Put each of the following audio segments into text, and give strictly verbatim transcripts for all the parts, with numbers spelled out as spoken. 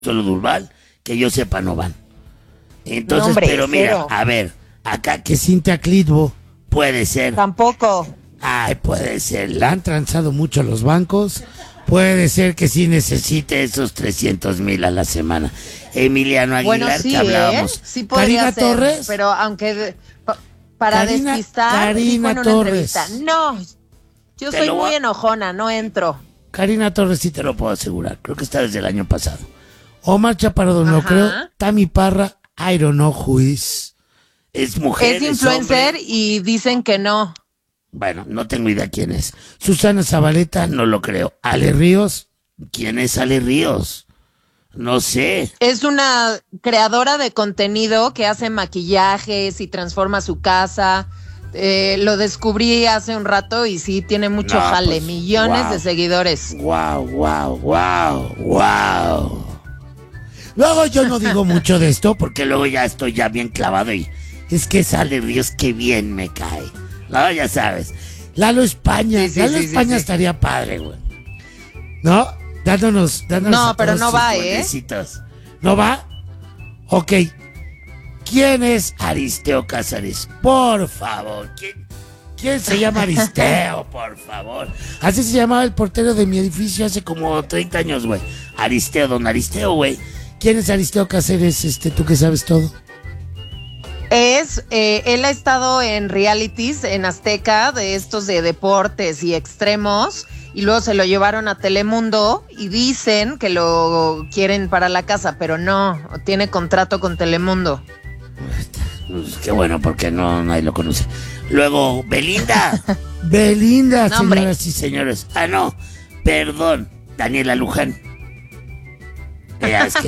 Solo Durval, que yo sepa no van. Entonces, no, hombre, pero mira, cero. A ver, acá que Cintia Clitbo puede ser. Tampoco. Ay, puede ser, la han transado mucho los bancos. Puede ser que sí necesite esos trescientos mil a la semana. Emiliano Aguilar, bueno, sí, que hablábamos. ¿eh? Sí podría Karina ser, Torres. Pero aunque pa, para Karina, despistar, Karina dijo en una Torres. entrevista, no, yo te soy muy a... enojona, no entro. Karina Torres sí te lo puedo asegurar, creo que está desde el año pasado. Omar Chaparro no creo. Tami Parra, I don't know who is. Es mujer, es influencer es y dicen que no. Bueno, no tengo idea quién es. Susana Zabaleta, no lo creo. Ale Ríos, ¿quién es Ale Ríos? No sé. Es una creadora de contenido que hace maquillajes y transforma su casa. Eh, lo descubrí hace un rato y sí, tiene mucho no, jale, pues, millones wow, de seguidores. Wow, wow, wow, wow. Luego yo no digo mucho de esto porque luego ya estoy ya bien clavado y es que sale Ríos que bien me cae. No, ya sabes. Lalo España, sí, sí, Lalo sí, España sí, sí. estaría padre, güey. ¿No? Dándonos, dándonos No, pero no va, ¿eh? ¿No va? Ok. ¿Quién es Aristeo Cázares? Por favor, ¿quién, quién se llama Aristeo? Por favor. Así se llamaba el portero de mi edificio hace como treinta años, güey. Aristeo, don Aristeo, güey. ¿Quién es Aristeo Cázares, este, tú que sabes todo? Es, eh, él ha estado en realities en Azteca, de estos de deportes y extremos, y luego se lo llevaron a Telemundo y dicen que lo quieren para la casa, pero no, tiene contrato con Telemundo. Pues qué bueno, porque no nadie lo conoce. Luego, Belinda. Belinda, no, señoras hombre. y señores. Ah, no, perdón, Daniela Luján. Ya es que...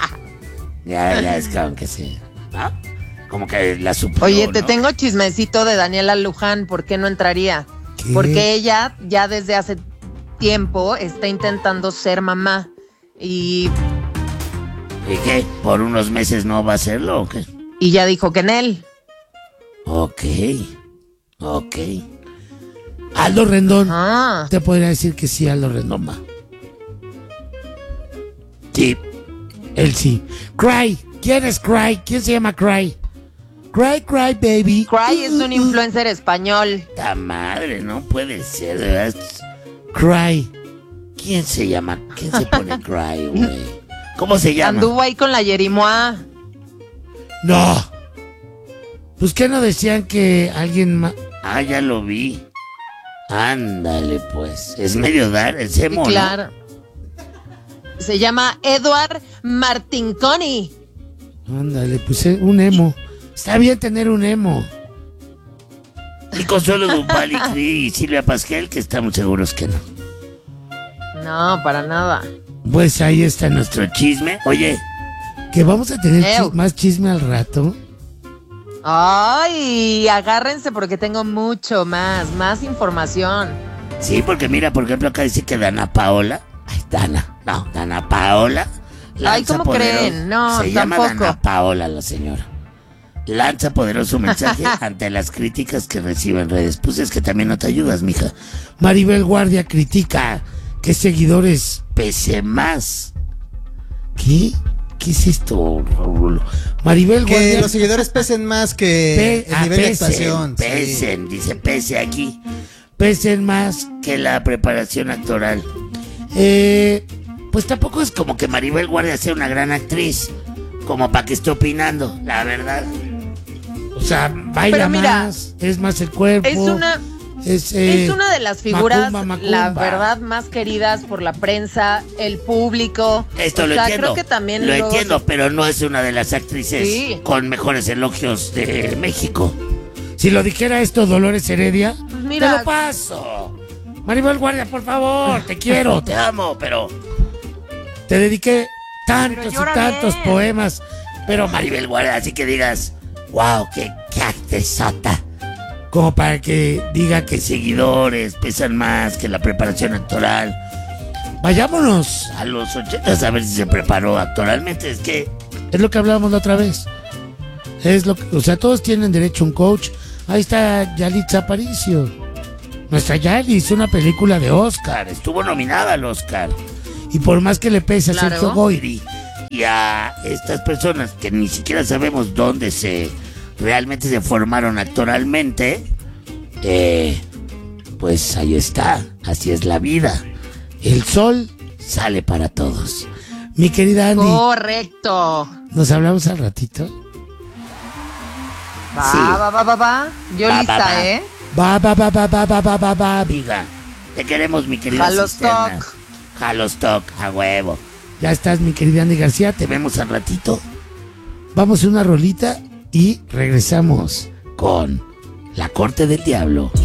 Ya, ya es que aunque sí, ¿no? Como que la supo. Oye, te ¿no? tengo chismecito de Daniela Luján, ¿por qué no entraría? ¿Qué? Porque ella ya desde hace tiempo está intentando ser mamá y... ¿Y qué? ¿Por unos meses no va a hacerlo o qué? Y ya dijo que en él. Ok, ok. Aldo Rendón. Ah. Te podría decir que sí, Aldo Rendón va. Sí, él sí. Cry, ¿quién es Cry? ¿Quién se llama Cry? Cry, Cry, baby. Cry es un influencer español. ¡Ta madre! No puede ser, de verdad. Cry. ¿Quién se llama? ¿Quién se pone Cry, güey? ¿Cómo se llama? Anduvo ahí con la Yerimoa. No. Pues que no decían que alguien más... Ah, ya lo vi. Ándale, pues. Es medio dar, es emo, sí, claro. ¿No? Se llama Edward Martinconi. Ándale, pues un emo. Está bien tener un emo. Y Consuelo Duval y Silvia Pasquel, que estamos seguros que no. No, para nada. Pues ahí está nuestro chisme. Oye, que vamos a tener chi- más chisme al rato. Ay, agárrense porque tengo mucho más, más información. Sí, porque mira, por ejemplo, acá dice que Dana Paola. Ay, Dana, no, Dana Paola. Ay, ¿cómo poderoso. creen? No, Se tampoco. llama Dana Paola la señora. Lanza poderoso mensaje ante las críticas que recibe en redes. Pues es que también no te ayudas, mija. Maribel Guardia critica que seguidores pese más. ¿Qué? ¿Qué es esto, Raúl? Maribel que Guardia... Que los seguidores pesen más que Pe- el nivel pesen, de actuación. Pesen, sí. Dice pese aquí. Pesen más que la preparación actoral. Eh, pues tampoco es como que Maribel Guardia sea una gran actriz, como para que esté opinando, la verdad. O sea, baila mira, más, es más el cuerpo. Es una, es, eh, es una de las figuras, macumba, macumba. la verdad, más queridas por la prensa, el público. Esto o lo sea, entiendo, creo que también lo luego... entiendo, pero no es una de las actrices sí. con mejores elogios de México. Si lo dijera esto Dolores Heredia, pues mira, te lo paso. Maribel Guardia, por favor, te quiero, te amo, pero te dediqué tantos y tantos bien. poemas. Pero Maribel Guardia, así que digas, wow, qué, qué actresota. Como para que diga que seguidores pesan más que la preparación actoral. Vayámonos a los ochentas a ver si se preparó actoralmente. Es que es lo que hablábamos la otra vez. Es lo que, o sea, todos tienen derecho a un coach. Ahí está Yalitza Aparicio. Nuestra Yali hizo una película de Oscar. Estuvo nominada al Oscar. Y por más que le pese a claro. Sergio Goyri Y a estas personas que ni siquiera sabemos dónde se realmente se formaron actoralmente, eh, pues ahí está, así es la vida. El sol sale para todos. Mi querida Andy. Correcto. ¿Nos hablamos al ratito? Va, sí. va, va, va, va. Yo va, lista, va, va. ¿eh? Va, va, va, va, va, va, va, va, va, amiga. Te queremos, mi querida Halostock. Halostock, a huevo. Ya estás, mi querida Andy García. Te vemos al ratito. Vamos a una rolita y regresamos con La Corte del Diablo.